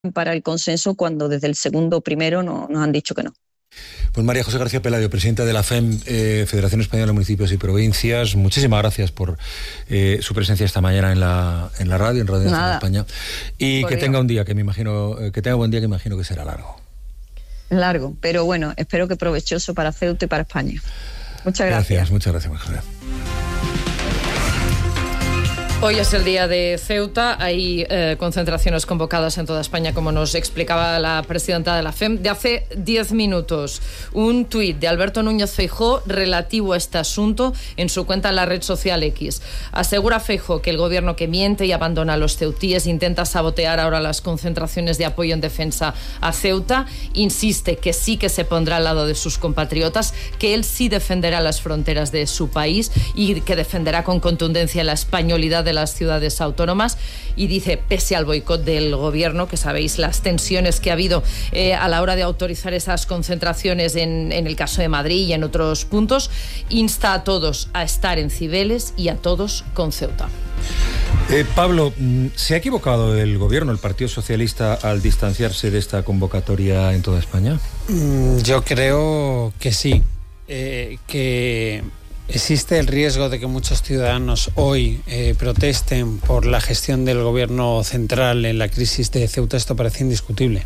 para el consenso cuando desde el segundo primero nos han dicho que no. Pues María José García Pelayo, presidenta de la FEM, Federación Española de Municipios y Provincias, muchísimas gracias por su presencia esta mañana en la radio, en Radio Nacional de España, y que tenga un día que me imagino, que tenga buen día, que me imagino que será largo. Largo, pero bueno, espero que provechoso para Ceuta y para España. Muchas gracias. Muchas gracias, María José. Hoy es el día de Ceuta, hay concentraciones convocadas en toda España, como nos explicaba la presidenta de la FEM. De hace 10 minutos, un tuit de Alberto Núñez Feijóo relativo a este asunto en su cuenta en la red social X. Asegura Feijóo que el gobierno que miente y abandona a los ceutíes intenta sabotear ahora las concentraciones de apoyo en defensa a Ceuta. Insiste que sí que se pondrá al lado de sus compatriotas, que él sí defenderá las fronteras de su país y que defenderá con contundencia la españolidad de las ciudades autónomas, y dice, pese al boicot del gobierno, que sabéis las tensiones que ha habido a la hora de autorizar esas concentraciones en el caso de Madrid y en otros puntos, insta a todos a estar en Cibeles y a todos con Ceuta. Pablo, ¿se ha equivocado el gobierno, el Partido Socialista, al distanciarse de esta convocatoria en toda España? Yo creo que sí, que existe el riesgo de que muchos ciudadanos hoy protesten por la gestión del gobierno central en la crisis de Ceuta. Esto parece indiscutible.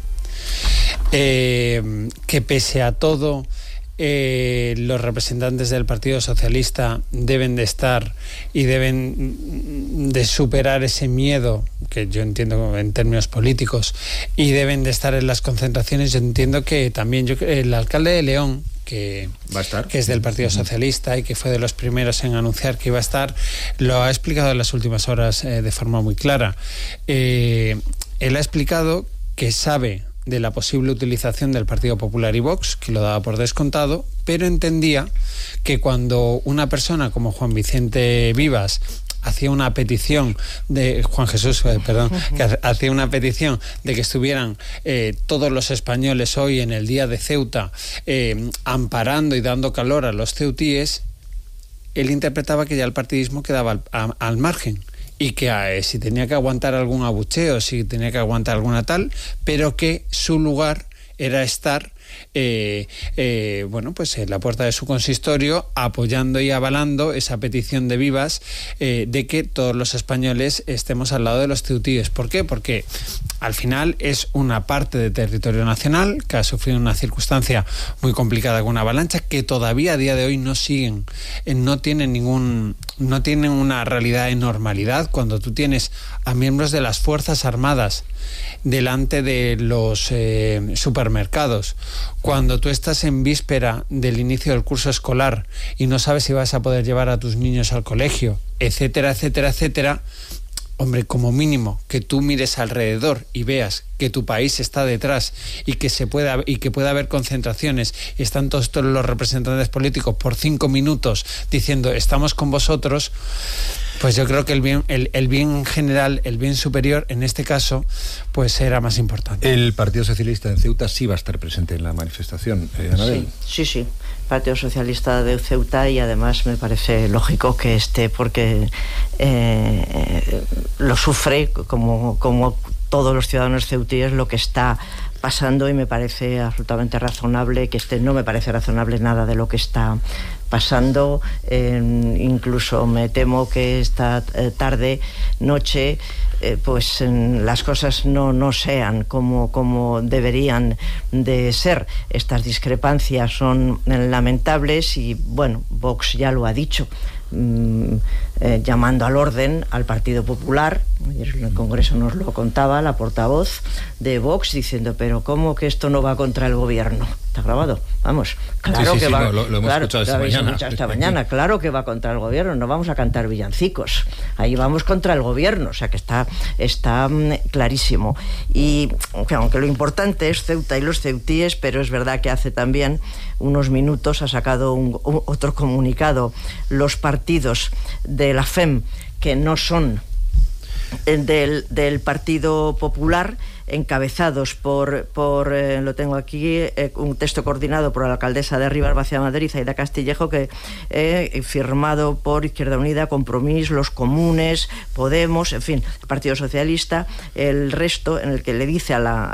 Que pese a todo, los representantes del Partido Socialista deben de estar y deben de superar ese miedo, que yo entiendo en términos políticos, y deben de estar en las concentraciones. Yo entiendo que también el alcalde de León, que va a estar, que es del Partido Socialista y que fue de los primeros en anunciar que iba a estar, lo ha explicado en las últimas horas de forma muy clara. Él ha explicado que sabe de la posible utilización del Partido Popular y Vox, que lo daba por descontado, pero entendía que cuando una persona como Juan Vicente Vivas hacía una petición de que hacía una petición de que estuvieran todos los españoles hoy en el día de Ceuta amparando y dando calor a los ceutíes, él interpretaba que ya el partidismo quedaba al margen, y que si tenía que aguantar algún abucheo, si tenía que aguantar alguna tal, pero que su lugar era estar pues en la puerta de su consistorio, apoyando y avalando esa petición de Vivas de que todos los españoles estemos al lado de los ceutíes. ¿Por qué? Porque al final es una parte de territorio nacional que ha sufrido una circunstancia muy complicada con una avalancha, que todavía a día de hoy no tienen una realidad de normalidad. Cuando tú tienes a miembros de las Fuerzas Armadas delante de los supermercados, cuando tú estás en víspera del inicio del curso escolar y no sabes si vas a poder llevar a tus niños al colegio, etcétera, etcétera, etcétera, hombre, como mínimo que tú mires alrededor y veas que tu país está detrás y que pueda haber concentraciones y están todos los representantes políticos por 5 minutos diciendo estamos con vosotros, pues yo creo que el bien general, el bien superior en este caso, pues era más importante. El Partido Socialista en Ceuta sí va a estar presente en la manifestación, Anabel. Sí. Partido Socialista de Ceuta, y además me parece lógico que esté, porque lo sufre como todos los ciudadanos ceutíes lo que está pasando, y me parece absolutamente razonable que esté. No me parece razonable nada de lo que está pasando, incluso me temo que esta noche pues las cosas no sean como deberían de ser. Estas discrepancias son lamentables y bueno, Vox ya lo ha dicho, llamando al orden al Partido Popular. Ayer en el Congreso nos lo contaba la portavoz de Vox, diciendo, pero ¿cómo que esto no va contra el gobierno? Está grabado, vamos, claro que va. Lo hemos escuchado esta mañana. Claro que va contra el gobierno, no vamos a cantar villancicos, ahí vamos contra el gobierno, o sea que está clarísimo. Y aunque lo importante es Ceuta y los ceutíes, pero es verdad que hace también unos minutos ha sacado otro comunicado los partidos de la FEM que no son del Partido Popular, encabezados por lo tengo aquí, un texto coordinado por la alcaldesa de Rivas Vacia Madrid, Aida Castillejo, que firmado por Izquierda Unida, Compromís, Los Comunes, Podemos, en fin, el Partido Socialista, el resto, en el que le dice a la